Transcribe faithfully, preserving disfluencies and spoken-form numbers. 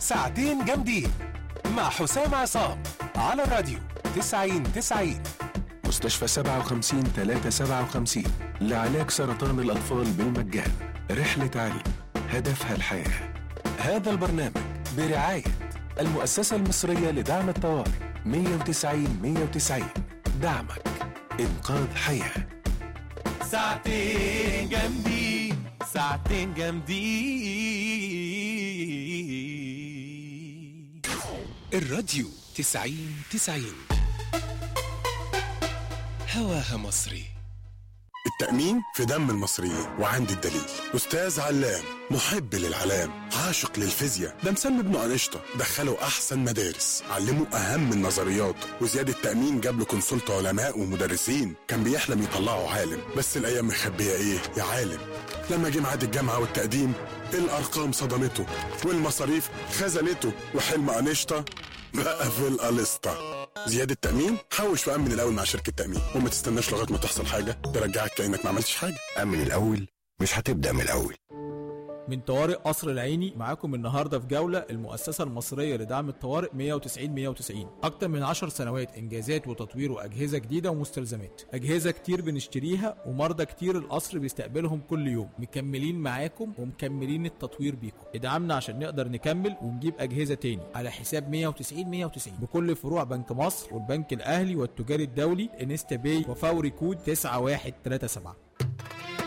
ساعتين جامدين مع حسام عصام على الراديو تسعين تسعين. مستشفى سبعة وخمسين ثلاثة سبعة وخمسين لعلاج سرطان الأطفال بالمجان. رحلة علم هدفها الحياة. هذا البرنامج برعاية المؤسسة المصرية لدعم الطوارئ مية وتسعين مية وتسعين. دعمك إنقاذ حياة. ساعتين جامدين ساعتين جامدين. الراديو تسعين تسعين هواها مصري. التأمين في دم المصريين، وعندي الدليل. أستاذ علام محب للعلام، عاشق للفيزياء، ده مسمي ابنه أنشطة، دخله أحسن مدارس، علمه أهم النظريات، وزياد التأمين جاب له كونسلت علماء ومدرسين، كان بيحلم يطلعه عالم، بس الأيام مخبية إيه يا عالم. لما جه ميعاد الجامعة والتقديم الأرقام صدمته والمصاريف خذلته، وحلم أنشطة بقى في القلسطة. زياد التأمين حوش وأمن الأول مع شركة تأمين، وما تستناش لغاية ما تحصل حاجة ترجعك كأنك ما عملتش حاجة. أمن الأول مش هتبدأ من الأول. من طوارئ قصر العيني معاكم النهارده في جوله المؤسسه المصريه لدعم الطوارئ مية وتسعين مية وتسعين. اكتر من عشر سنوات انجازات وتطوير واجهزه جديده ومستلزمات، اجهزه كتير بنشتريها ومرضى كتير القصر بيستقبلهم كل يوم. مكملين معاكم ومكملين التطوير بيكم. ادعمنا عشان نقدر نكمل ونجيب اجهزه تاني على حساب مية وتسعين مية وتسعين بكل فروع بنك مصر والبنك الاهلي والتجاري الدولي انستا باي وفوري كود تسعة واحد ثلاثة سبعة.